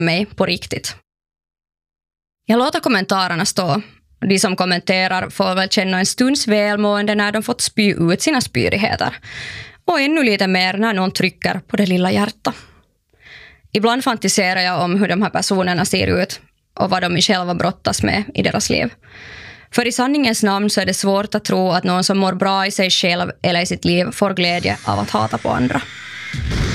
mig på riktigt. Jag låter kommentarerna stå. De som kommenterar får väl känna en stunds välmående när de fått spy ut sina spyrigheter. Och ännu lite mer när någon trycker på det lilla hjärtat. Ibland fantiserar jag om hur de här personerna ser ut och vad de själva brottas med i deras liv. För i sanningens namn så är det svårt att tro att någon som mår bra i sig själv eller i sitt liv får glädje av att hata på andra.